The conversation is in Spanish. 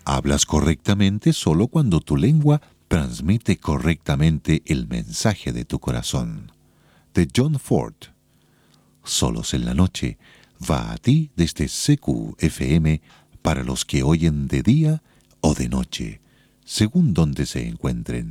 Hablas correctamente solo cuando tu lengua transmite correctamente el mensaje de tu corazón. De John Ford. Solos en la noche va a ti desde CQ FM para los que oyen de día o de noche, según donde se encuentren.